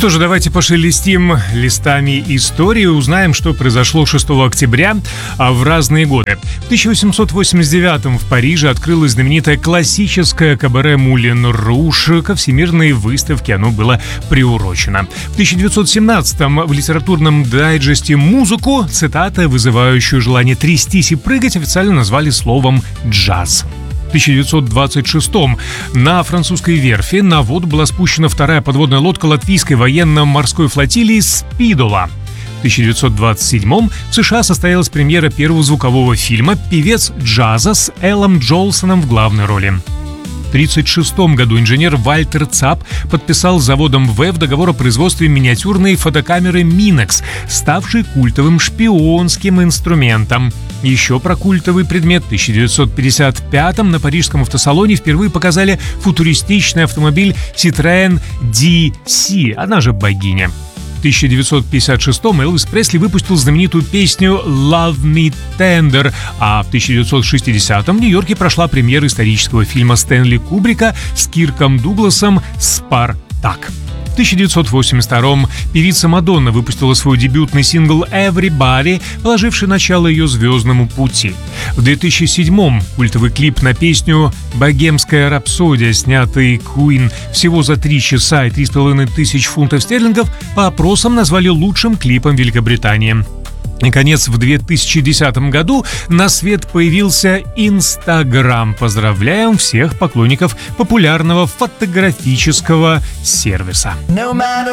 Что же, давайте пошелестим листами истории, узнаем, что произошло 6 октября в разные годы. В 1889 в Париже открылось знаменитое классическое кабаре «Мулен Руж». Ко всемирной выставке оно было приурочено. В 1917 в литературном дайджесте «Музыку» цитата, вызывающую желание трястись и прыгать, официально назвали словом «джаз». В 1926 на французской верфи на воду была спущена вторая подводная лодка латвийской военно-морской флотилии «Спидола». В 1927 в США состоялась премьера первого звукового фильма «Певец джаза» с Эллом Джолсоном в главной роли. В 1936 году инженер Вальтер Цап подписал с заводом ВЭФ договор о производстве миниатюрной фотокамеры Минекс, ставшей культовым шпионским инструментом. Еще про культовый предмет. В 1955 на парижском автосалоне впервые показали футуристичный автомобиль Citroën DC, она же богиня. В 1956 Элвис Пресли выпустил знаменитую песню «Love Me Tender», а в 1960 в Нью-Йорке прошла премьера исторического фильма Стэнли Кубрика с Кирком Дугласом «Спартак». В 1982 певица Мадонна выпустила свой дебютный сингл «Everybody», положивший начало ее звездному пути. В 2007 культовый клип на песню «Богемская рапсодия», снятый Queen всего за 3 часа и 3,5 тысяч фунтов стерлингов, по опросам назвали лучшим клипом Великобритании. Наконец, в 2010 году на свет появился Instagram. Поздравляем всех поклонников популярного фотографического сервиса.